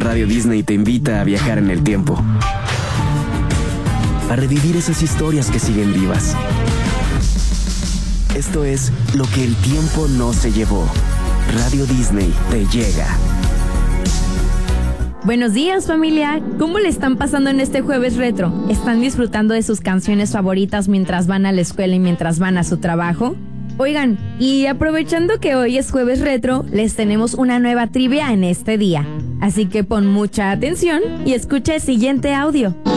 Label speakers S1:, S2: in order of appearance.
S1: Radio Disney te invita a viajar en el tiempo, a revivir esas historias que siguen vivas. Esto es Lo que el tiempo no se llevó. Radio Disney te llega.
S2: Buenos días, familia. ¿Cómo le están pasando en este jueves retro? ¿Están disfrutando de sus canciones favoritas mientras van a la escuela y mientras van a su trabajo? Oigan, y aprovechando que hoy es jueves retro, les tenemos una nueva trivia en este día. Así que pon mucha atención y escucha el siguiente audio.